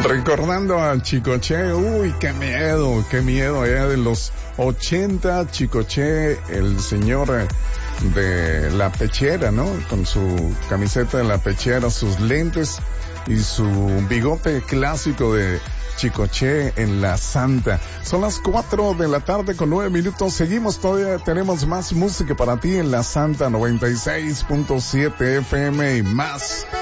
Recordando a Chicoche, uy, qué miedo, allá de los 80, Chicoche, el señor de la pechera, ¿no? Con su camiseta de la pechera, sus lentes y su bigote clásico de Chicoche en la Santa. Son las 4 de la tarde con 9 minutos. Seguimos, todavía tenemos más música para ti en la Santa 96.7 FM y más.